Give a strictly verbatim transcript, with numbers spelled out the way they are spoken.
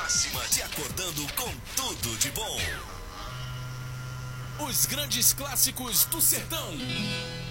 máxima, te acordando com tudo de bom. Os grandes clássicos do sertão.